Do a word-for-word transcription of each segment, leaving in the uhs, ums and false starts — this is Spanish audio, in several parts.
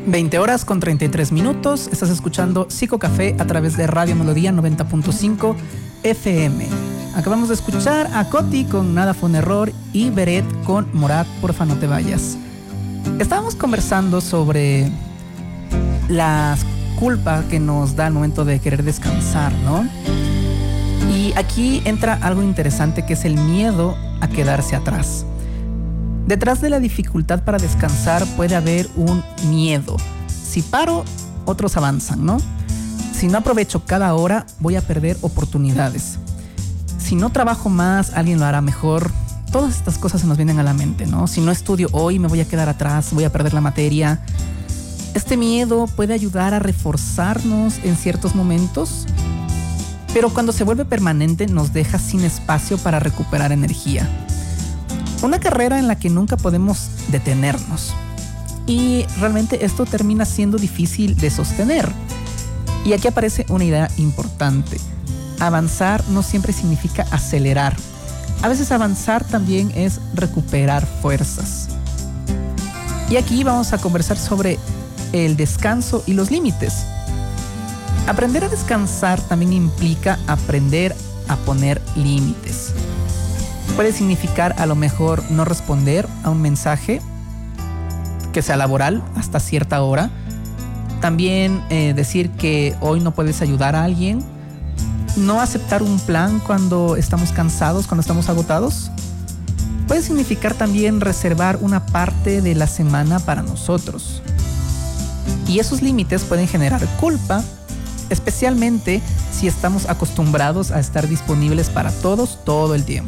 veinte horas con treinta y tres minutos. Estás escuchando Psicocafé a través de Radio Melodía noventa punto cinco F M. Acabamos de escuchar a Coti con Nada fue un error y Beret con Morat, porfa no te vayas. Estábamos conversando sobre la culpa que nos da al momento de querer descansar, ¿no? Y aquí entra algo interesante, que es el miedo a quedarse atrás. Detrás de la dificultad para descansar puede haber un miedo. Si paro, otros avanzan, ¿no? Si no aprovecho cada hora, voy a perder oportunidades. Si no trabajo más, alguien lo hará mejor. Todas estas cosas se nos vienen a la mente, ¿no? Si no estudio hoy, me voy a quedar atrás, voy a perder la materia. Este miedo puede ayudar a reforzarnos en ciertos momentos, pero cuando se vuelve permanente nos deja sin espacio para recuperar energía. Una carrera en la que nunca podemos detenernos. Y realmente esto termina siendo difícil de sostener. Y aquí aparece una idea importante. Avanzar no siempre significa acelerar. A veces avanzar también es recuperar fuerzas. Y aquí vamos a conversar sobre el descanso y los límites. Aprender a descansar también implica aprender a poner límites. Puede significar a lo mejor no responder a un mensaje que sea laboral hasta cierta hora. También eh, decir que hoy no puedes ayudar a alguien. No aceptar un plan cuando estamos cansados, cuando estamos agotados. Puede significar también reservar una parte de la semana para nosotros. Y esos límites pueden generar culpa, especialmente si estamos acostumbrados a estar disponibles para todos todo el tiempo.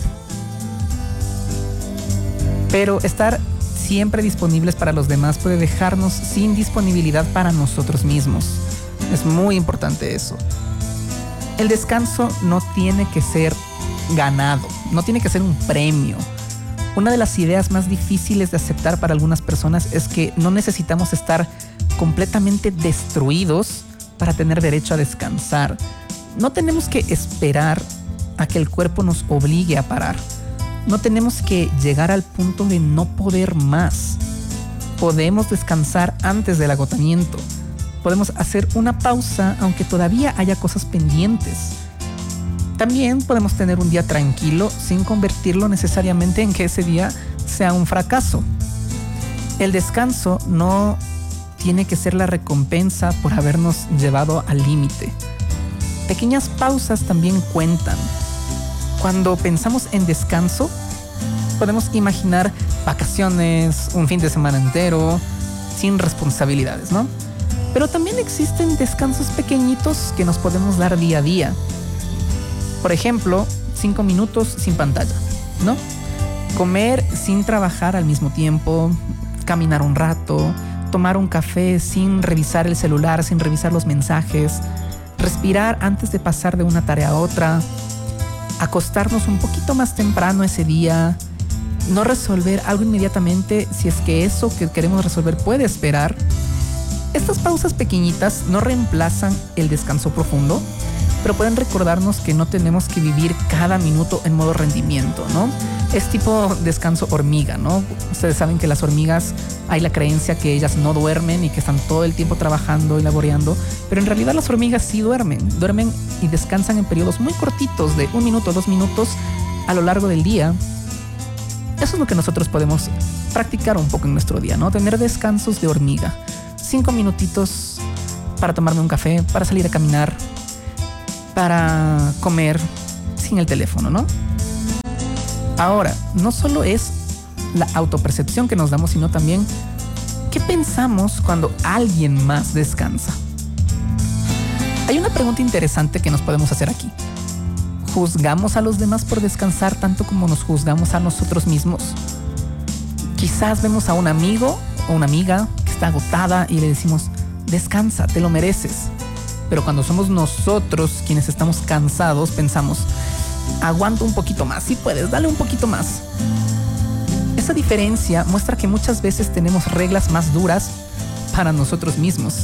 Pero estar siempre disponibles para los demás puede dejarnos sin disponibilidad para nosotros mismos. Es muy importante eso. El descanso no tiene que ser ganado, no tiene que ser un premio. Una de las ideas más difíciles de aceptar para algunas personas es que no necesitamos estar completamente destruidos para tener derecho a descansar. No tenemos que esperar a que el cuerpo nos obligue a parar. No tenemos que llegar al punto de no poder más. Podemos descansar antes del agotamiento. Podemos hacer una pausa aunque todavía haya cosas pendientes. También podemos tener un día tranquilo sin convertirlo necesariamente en que ese día sea un fracaso. El descanso no tiene que ser la recompensa por habernos llevado al límite. Pequeñas pausas también cuentan. Cuando pensamos en descanso, podemos imaginar vacaciones, un fin de semana entero, sin responsabilidades, ¿no? Pero también existen descansos pequeñitos que nos podemos dar día a día. Por ejemplo, cinco minutos sin pantalla, ¿no? Comer sin trabajar al mismo tiempo, caminar un rato, tomar un café sin revisar el celular, sin revisar los mensajes, respirar antes de pasar de una tarea a otra, acostarnos un poquito más temprano ese día, no resolver algo inmediatamente si es que eso que queremos resolver puede esperar. Estas pausas pequeñitas no reemplazan el descanso profundo, pero pueden recordarnos que no tenemos que vivir cada minuto en modo rendimiento, ¿no? Es tipo descanso hormiga, ¿no? Ustedes saben que las hormigas, hay la creencia que ellas no duermen y que están todo el tiempo trabajando y laboreando, pero en realidad las hormigas sí duermen, duermen y descansan en periodos muy cortitos de un minuto, dos minutos a lo largo del día. Eso es lo que nosotros podemos practicar un poco en nuestro día, ¿no? Tener descansos de hormiga. Cinco minutitos para tomarme un café, para salir a caminar, para comer sin el teléfono, ¿no? Ahora, no solo es la autopercepción que nos damos, sino también qué pensamos cuando alguien más descansa. Hay una pregunta interesante que nos podemos hacer aquí. ¿Juzgamos a los demás por descansar tanto como nos juzgamos a nosotros mismos? Quizás vemos a un amigo o una amiga que está agotada y le decimos, descansa, te lo mereces. Pero cuando somos nosotros quienes estamos cansados, pensamos, aguanta un poquito más, sí puedes, dale un poquito más. Esa diferencia muestra que muchas veces tenemos reglas más duras para nosotros mismos.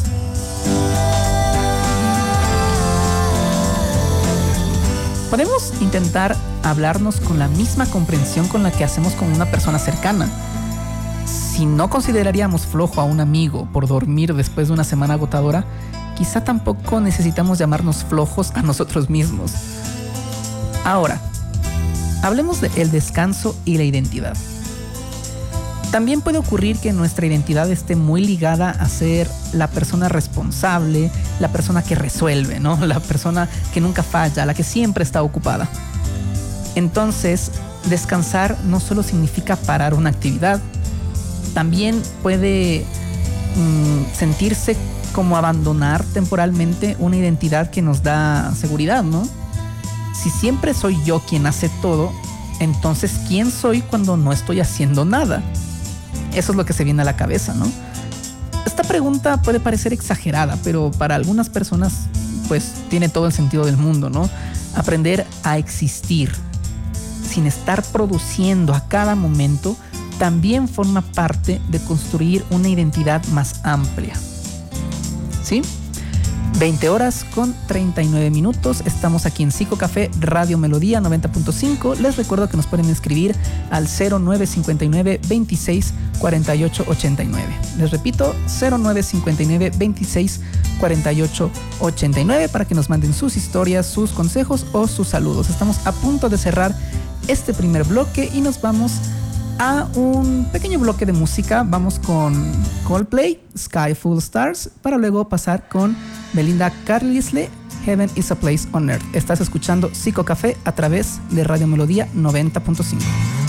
Podemos intentar hablarnos con la misma comprensión con la que hacemos con una persona cercana. Si no consideraríamos flojo a un amigo por dormir después de una semana agotadora, quizá tampoco necesitamos llamarnos flojos a nosotros mismos. Ahora, hablemos del descanso y la identidad. También puede ocurrir que nuestra identidad esté muy ligada a ser la persona responsable, la persona que resuelve, ¿no? La persona que nunca falla, la que siempre está ocupada. Entonces, descansar no solo significa parar una actividad, también puede mmm, sentirse como abandonar temporalmente una identidad que nos da seguridad, ¿no? Si siempre soy yo quien hace todo, entonces ¿quién soy cuando no estoy haciendo nada? Eso es lo que se viene a la cabeza, ¿no? Esta pregunta puede parecer exagerada, pero para algunas personas, pues, tiene todo el sentido del mundo, ¿no? Aprender a existir sin estar produciendo a cada momento también forma parte de construir una identidad más amplia. ¿Sí? veinte horas con treinta y nueve minutos. Estamos aquí en Psicocafé Radio Melodía noventa punto cinco. Les recuerdo que nos pueden escribir al cero nueve cinco nueve, veintiséis, cuarenta y ocho, ochenta y nueve. Les repito, cero nueve cinco nueve, veintiséis, cuarenta y ocho, ochenta y nueve para que nos manden sus historias, sus consejos o sus saludos. Estamos a punto de cerrar este primer bloque y nos vamos a un pequeño bloque de música. Vamos con Coldplay, Sky Full Stars, para luego pasar con Belinda Carlisle, Heaven is a Place on Earth. Estás escuchando Psicocafé a través de Radio Melodía noventa punto cinco.